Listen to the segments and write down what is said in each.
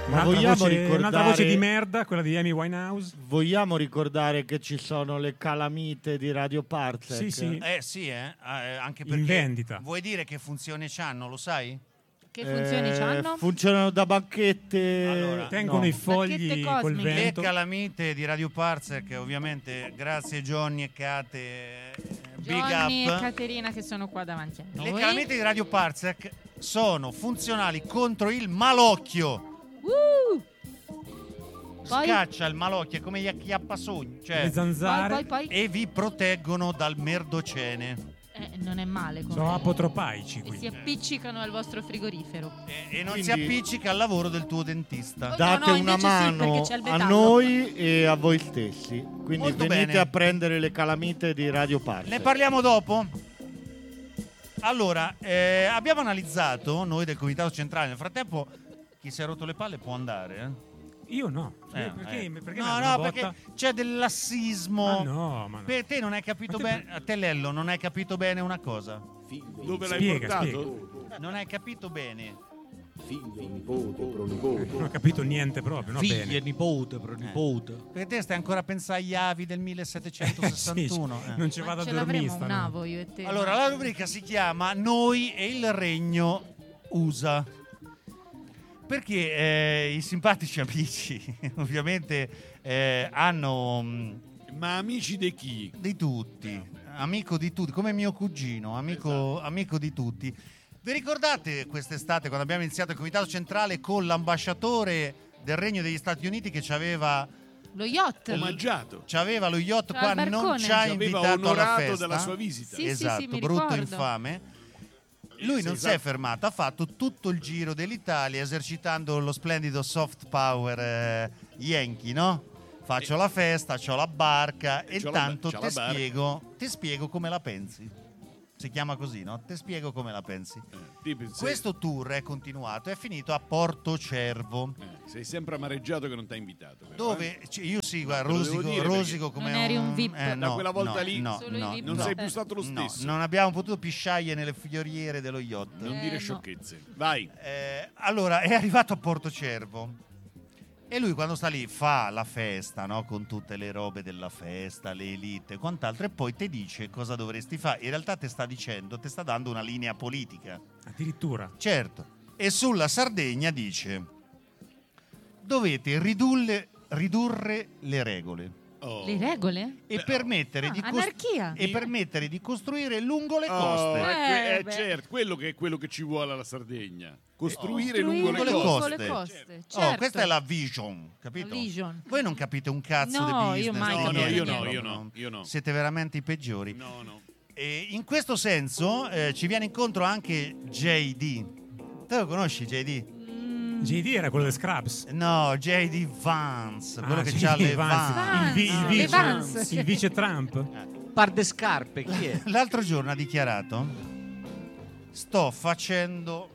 Ma un'altra voce di merda, quella di Amy Winehouse. Vogliamo ricordare che ci sono le calamite di Radio Parsec? Sì. Anche perché in vendita. Vuoi dire che funzioni c'hanno, lo sai? Che funzioni c'hanno? Funzionano da banchette. Allora, tengono i fogli col vento. Le calamite di Radio Parsec, ovviamente, grazie Johnny e Kate. Johnny e Caterina che sono qua davanti a noi. Le calamite di Radio Parsec sono funzionali contro il malocchio. Scaccia il malocchio, è come gli acchiappasogni, cioè le zanzare. Poi. E vi proteggono dal merdocene. Non è male. Sono apotropaici. E si appiccicano al vostro frigorifero. E non si appiccica al lavoro del tuo dentista. Date una mano a noi e a voi stessi. Quindi Molto venite bene. a prendere le calamite di Radio Parsec. Ne parliamo dopo? Allora, abbiamo analizzato, noi del Comitato Centrale, nel frattempo chi si è rotto le palle può andare, Io no. Perché No, perché c'è del lassismo. Ma no. Per te non hai capito bene. A te Lello, non hai capito bene una cosa. Dove l'hai portato? Non hai capito bene. Figlio, nipote, pronipote. Non ho capito niente proprio. No, Figlie, bene. nipote, pronipote. Perché te stai ancora a pensare agli avi del 1761. Sì, non ci vado a ce dormire. l'avremo un avo io e te. Allora, la rubrica si chiama Noi e il Regno USA. Perché i simpatici amici, ovviamente, hanno... Ma amici di chi? Di tutti. Amico di tutti, come mio cugino, amico di tutti. Vi ricordate quest'estate quando abbiamo iniziato il Comitato Centrale con l'ambasciatore del Regno degli Stati Uniti che ci aveva lo yacht omaggiato, c'aveva lo yacht C'era qua, il non barcone. ci ha ci aveva invitato alla onorato festa della sua visita. Sì, esatto, mi brutto ricordo. infame. Lui non si è fermato, ha fatto tutto il giro dell'Italia esercitando lo splendido soft power yankee, no? Faccio la festa, c'ho la barca e intanto ti spiego come la pensi. Si chiama così, no? Ti spiego come la pensi. Questo tour è continuato, è finito a Porto Cervo. Sei sempre amareggiato che non ti ha invitato. Però, dove io sì, guarda, rosico perché come non eri un VIP. Da quella volta lì Solo i VIP. non sei più stato lo stesso. non abbiamo potuto pisciare nelle fioriere dello yacht. Non dire sciocchezze. Vai. Allora, è arrivato a Porto Cervo e lui quando sta lì fa la festa, no? Con tutte le robe della festa, le elite e quant'altro, e poi ti dice cosa dovresti fare. In realtà ti sta dando una linea politica. Addirittura. Certo. E sulla Sardegna dice: dovete ridurre le regole. Le regole? E permettere anarchia. e permettere di costruire lungo le coste. Certo, quello che ci vuole alla Sardegna. Costruire lungo le coste. Certo. Questa è la vision, capito? La vision. Voi non capite un cazzo No, di io business. mai capito Io no. Siete veramente i peggiori. No. E in questo senso ci viene incontro anche JD. Te lo conosci JD? JD era quello di Scrubs. No, JD Vance, quello che JD c'ha le Vance. Vance. Il vice Trump. Par de scarpe, chi è? L'altro giorno ha dichiarato: sto facendo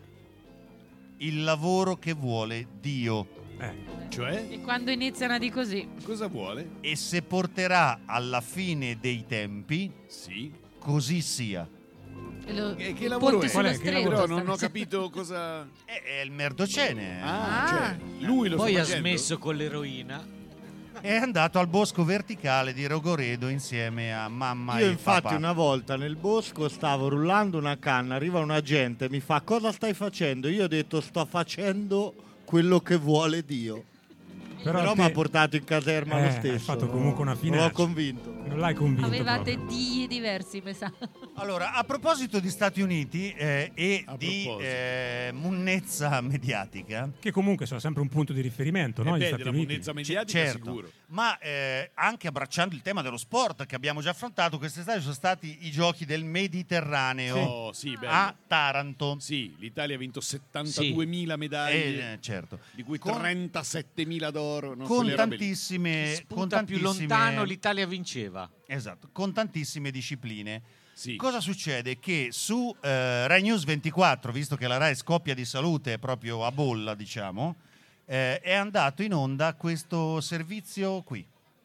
il lavoro che vuole Dio. Cioè? E quando iniziano di così? Cosa vuole? E se porterà alla fine dei tempi, sì, così sia. Che lavoro è? Sullo stretto, Però non ho capito cosa... È il merdocene. Cioè, lui lo Poi sta ha facendo? smesso con l'eroina. È andato al bosco verticale di Rogoredo insieme a mamma Io e infatti papà. una volta nel bosco stavo rullando una canna, arriva un agente, mi fa: cosa stai facendo? Io ho detto: sto facendo quello che vuole Dio. Però mi ha portato in caserma lo stesso. Hai fatto comunque una Non finaccia. l'ho convinto. Non l'hai convinto. Avevate proprio. di diversi, mi sa. Allora, a proposito di Stati Uniti e di munnezza mediatica, che comunque sono sempre un punto di riferimento, no? Gli Stati della Uniti. munnezza mediatica certo, sicuro. ma anche abbracciando il tema dello sport che abbiamo già affrontato, quest'estate sono stati i giochi del Mediterraneo a Taranto. Sì, l'Italia ha vinto 72.000 medaglie, certo. di cui 37.000 d'oro. Non Con quelle robe lì. tantissime, Più lontano l'Italia vinceva. Esatto, con tantissime discipline. Sì. Cosa succede? Che su Rai News 24, visto che la Rai scoppia di salute proprio a bolla, diciamo, è andato in onda questo servizio qui.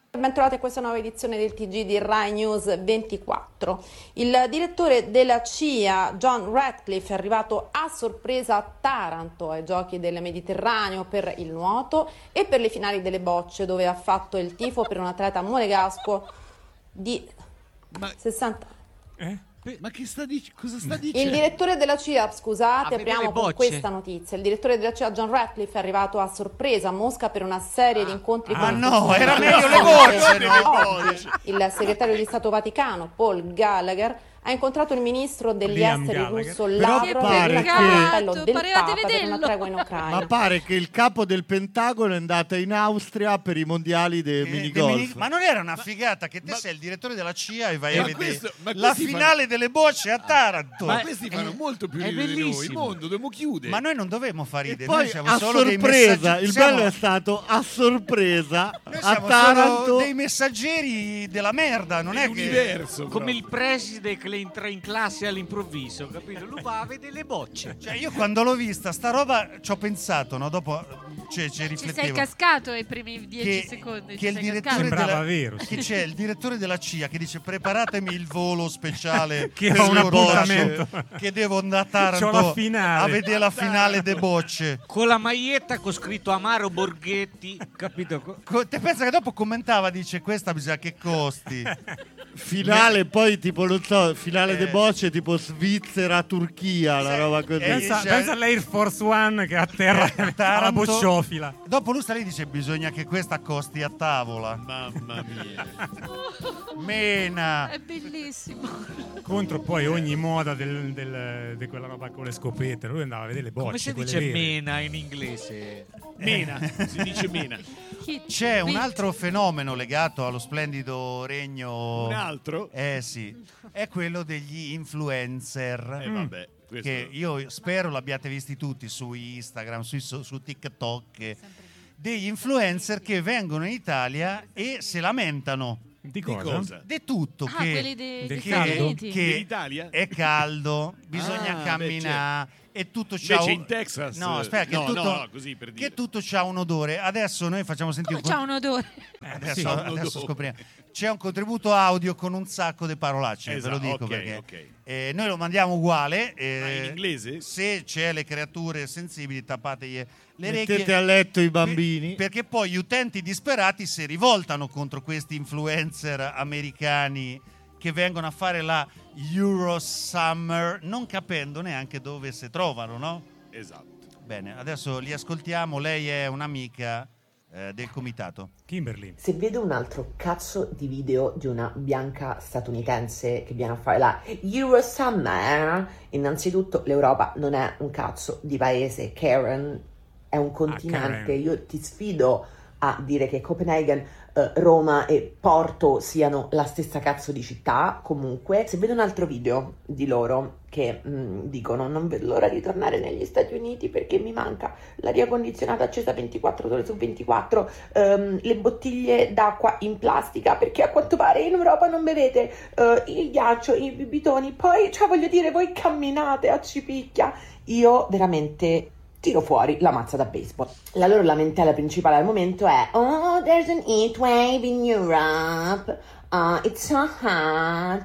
Bentrovati a questa nuova edizione del TG di Rai News 24. Il direttore della CIA, John Ratcliffe, è arrivato a sorpresa a Taranto ai Giochi del Mediterraneo per il nuoto e per le finali delle bocce, dove ha fatto il tifo per un atleta monegasco di 60 anni. Ma che cosa sta dicendo? Il direttore della CIA, scusate, vedere apriamo le con bocce. questa notizia. Il direttore della CIA, John Ratcliffe, è arrivato a sorpresa a Mosca per una serie di incontri con no, era il meglio le bocce, Oggi il segretario di Stato Vaticano, Paul Gallagher, ha incontrato il ministro degli Liam esteri Gallagher. russo Però Lavrov pare e il che- cappello del Pareva di Papa per una vederlo. tregua in Ma Ucraina. pare che il capo del Pentagono è andato in Austria per i mondiali dei minigolf. Ma non era una figata che te sei il direttore della CIA e vai a Ma vedere questo- ma la questi finale delle bocce a Taranto? Ma questi fanno molto più è ridere di noi. Il bellissimo. mondo dobbiamo chiudere. Ma noi non dovevamo far E ridere, poi noi siamo a solo dei sorpresa, messaggi- il siamo- bello è stato a sorpresa noi a siamo Taranto. solo dei messaggeri della merda, non è che L'universo. Come il preside che le entra in classe all'improvviso, capito? Lui va a vedere le bocce. Cioè, io quando l'ho vista sta roba ci ho pensato, no? Dopo ci Ci sei riflettevo cascato ai primi 10 secondi. che il ci sei direttore cascato. Sembrava della, vero, sì. che c'è il direttore della CIA che dice preparatemi il volo speciale Che per ho un le bocce, appuntamento. che devo andare a C'ho Taranto la finale. a vedere la finale de bocce. Con la maglietta con scritto Amaro Borghetti, capito? Te pensa che dopo commentava, dice questa bisogna che costi. Finale, poi tipo, non so, finale de bocce tipo Svizzera-Turchia, una roba così. Dice- Pensa all'Air Force One che atterra alla Taranto. bocciofila. Dopo lui sta lì e dice bisogna che questa costi a tavola. Mamma mia. Mena. È bellissimo. Contro poi ogni moda di quella roba con le scopette. Lui andava a vedere le bocce. Come si quelle dice vere. mena in inglese? Mena, si dice mena. C'è un altro fenomeno legato allo splendido regno. Un altro? Sì, è quello degli influencer. Vabbè, questo... Che io spero l'abbiate visti tutti su Instagram, su TikTok. Degli influencer che vengono in Italia e si lamentano Di Di cosa? cosa? di tutto. Ah, quelli del dei caldo? Stati Uniti. che Dell'Italia? è caldo, bisogna Ah, camminare e tutto c'ha Invece un... in Texas... No, aspetta, che no, tutto, no, così per dire. che tutto c'ha un odore. Adesso noi facciamo sentire Come c'ha un odore? Adesso, sì. adesso scopriamo. C'è un contributo audio con un sacco di parolacce, ve lo Esatto, dico ok, perché ok. noi lo mandiamo uguale. in inglese? Se c'è le creature sensibili, tappategli le Mettete orecchie. a letto i bambini. Perché poi gli utenti disperati si rivoltano contro questi influencer americani che vengono a fare la Euro Summer non capendo neanche dove si trovano, no? Esatto. Bene, adesso li ascoltiamo. Lei è un'amica del comitato. Kimberly. Se vedo un altro cazzo di video di una bianca statunitense che viene a fare la Euro Summer, innanzitutto l'Europa non è un cazzo di paese, Karen è un continente. Karen. Io ti sfido a dire che Copenaghen, Roma e Porto siano la stessa cazzo di città. Comunque, se vedo un altro video di loro che dicono non vedo l'ora di tornare negli Stati Uniti perché mi manca l'aria condizionata accesa 24 ore su 24, le bottiglie d'acqua in plastica perché a quanto pare in Europa non bevete il ghiaccio, i bibitoni, poi cioè voglio dire voi camminate a cipicchia. Io veramente tiro fuori la mazza da baseball. La loro lamentela principale al momento è oh, there's an heat wave in Europe, it's so hot,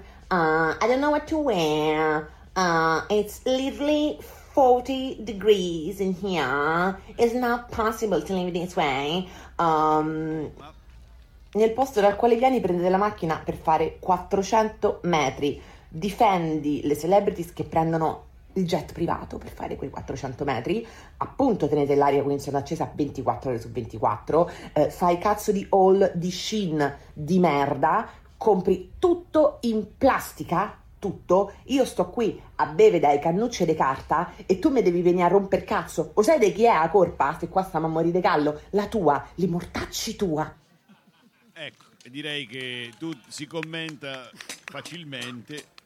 I don't know what to wear, it's literally 40 degrees in here, it's not possible to live this way. Nel posto dal quale vieni prendete la macchina per fare 400 metri, difendi le celebrities che prendono il jet privato per fare quei 400 metri, appunto tenete l'aria condizionata accesa 24 ore su 24, fai cazzo di haul di Shein di merda, compri tutto in plastica, tutto, io sto qui a bere dai cannucce di carta e tu mi devi venire a romper cazzo, o sai di chi è la colpa? Se qua stiamo a morire di callo, la tua, li mortacci tua. Ecco, direi che tu si commenta facilmente